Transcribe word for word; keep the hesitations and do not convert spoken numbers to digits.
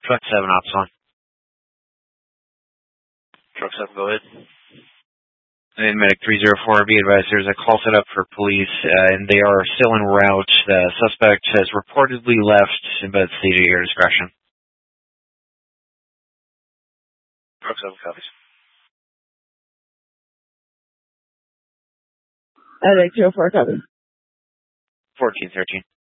Truck seven, ops on. Truck seven, go ahead. And Medic three zero four, be advised there's a call set up for police, uh, and they are still en route. The suspect has reportedly left, but it's at your discretion. Truck seven copies. Medic two oh four, copy. fourteen thirteen.